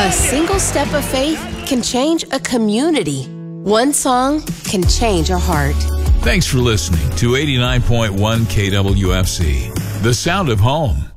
A single step of faith can change a community. One song can change a heart. Thanks for listening to 89.1 KWFC, the sound of home.